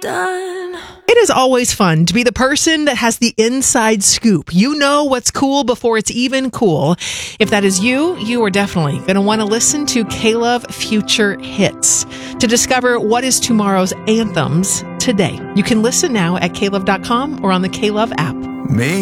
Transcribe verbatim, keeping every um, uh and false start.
done. It is always fun to be the person that has the inside scoop. You know what's cool before it's even cool. If that is you, you are definitely going to want to listen to K-Love Future Hits to discover what is tomorrow's anthems today. You can listen now at K Love dot com or on the K-Love app. Make